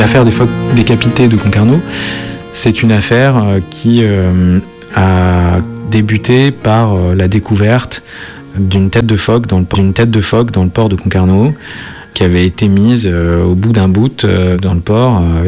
L'affaire des phoques décapités de Concarneau, c'est une affaire qui a débuté par la découverte d'une tête de phoque dans le port de Concarneau, qui avait été mise au bout d'un bout dans le port